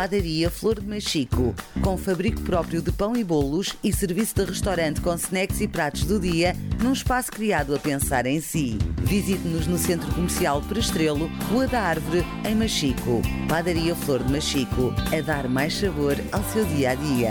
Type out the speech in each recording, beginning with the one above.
Padaria Flor de Machico, com fabrico próprio de pão e bolos e serviço de restaurante com snacks e pratos do dia, num espaço criado a pensar em si. Visite-nos no Centro Comercial Prestrelo, Rua da Árvore, em Machico. Padaria Flor de Machico, a dar mais sabor ao seu dia-a-dia.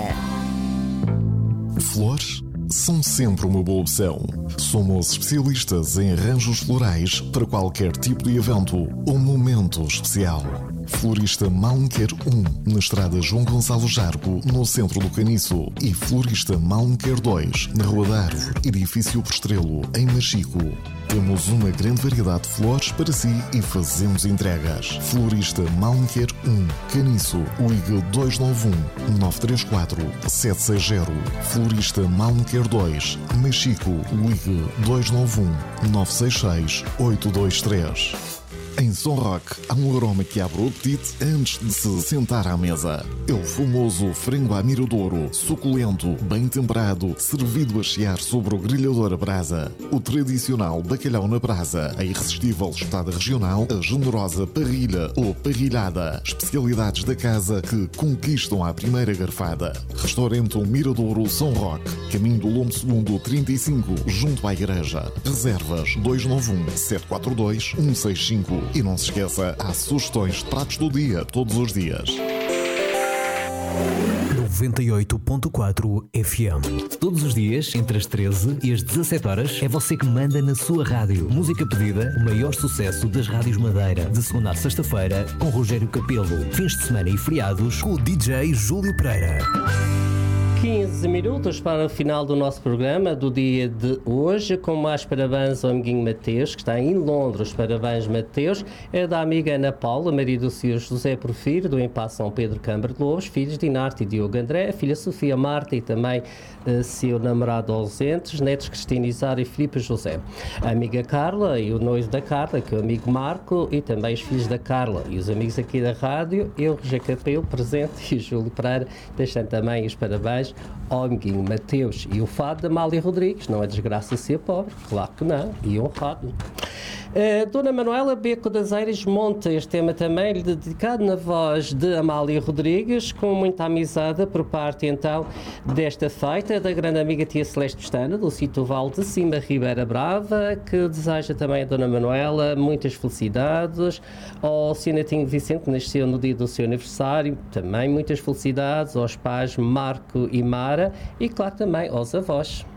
Flores são sempre uma boa opção. Somos especialistas em arranjos florais para qualquer tipo de evento ou momento especial. Florista Malmquer 1, na estrada João Gonçalo Jargo, no centro do Caniço, e Florista Malmquer 2, na Rua da Árvore, edifício Prestrelo, em Machico. Temos uma grande variedade de flores para si e fazemos entregas. Florista Malmquer 1, Caniço, ligue 291 934 760. Florista Malmquer 2, Machico, ligue 291 966 823. Em São Roque, há um aroma que abre o apetite antes de se sentar à mesa. É o famoso frango à miradouro, suculento, bem temperado, servido a chiar sobre o grelhador a brasa. O tradicional bacalhau na brasa, a irresistível espetada regional, a generosa parrilha ou parrilhada. Especialidades da casa que conquistam à primeira garfada. Restaurante Miradouro São Roque, caminho do Lombo II 35, junto à igreja. Reservas 291 742 165. E não se esqueça, há sugestões de pratos do dia, todos os dias. 98.4 FM. Todos os dias, entre as 13 e as 17 horas, é você que manda na sua rádio. Música pedida, o maior sucesso das rádios Madeira. De segunda a sexta-feira, com Rogério Capelo. Fins de semana e feriados, com o DJ Júlio Pereira. 15 minutos para o final do nosso programa do dia de hoje, com mais parabéns ao amiguinho Mateus, que está em Londres. Parabéns, Mateus. É da amiga Ana Paula, marido do Sr. José Porfírio, do Impasse São Pedro Câmara de Lobos, filhos de Inarte e Diogo André, filha Sofia Marta e também seu namorado ausentes, netos Cristina Isara e Filipe José. A amiga Carla e o noivo da Carla, que é o amigo Marco, e também os filhos da Carla. E os amigos aqui da rádio, eu, Rogério Capelo, presente, e o Júlio Pereira, deixando também os parabéns ao amiguinho Mateus. E o fado da Amália Rodrigues, não é desgraça ser pobre, claro que não, e honrado. Dona Manuela Beco das Eiras monta este tema também dedicado na voz de Amália Rodrigues, com muita amizade por parte então desta feita da grande amiga tia Celeste Pestana, do sítio Val de Cima, Ribeira Brava, que deseja também a Dona Manuela muitas felicidades. Ao seu netinho Vicente, que nasceu no dia do seu aniversário, também muitas felicidades. Aos pais Marco e Mara e claro também aos avós.